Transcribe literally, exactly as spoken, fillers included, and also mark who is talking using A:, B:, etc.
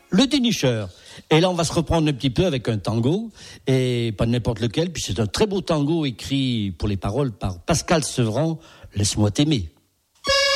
A: Le dénicheur. Et là, on va se reprendre un petit peu avec un tango, et pas n'importe lequel, puis c'est un très beau tango écrit pour les paroles par Pascal Sevran, Laisse-moi t'aimer.